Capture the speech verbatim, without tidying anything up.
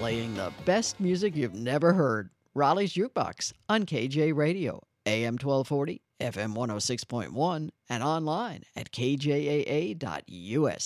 playing the best music you've never heard. Raleigh's Jukebox on K J Radio, A M twelve forty, F M one oh six point one, and online at K J A A dot U S.